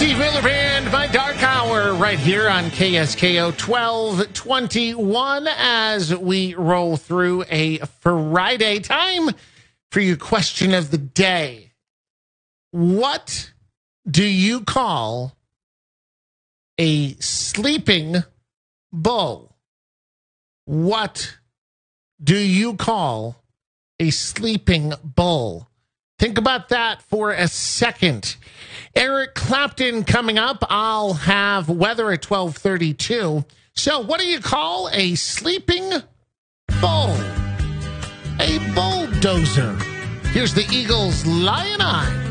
Steve Miller Band, My Dark Hour, right here on KSKO 1221 as we roll through a Friday. Time for your question of the day. What do you call a sleeping bull? What do you call a sleeping bull? Think about that for a second. Eric Clapton coming up. I'll have weather at 12:32. So what do you call a sleeping bull? A bulldozer. Here's the Eagles' Lion Eye.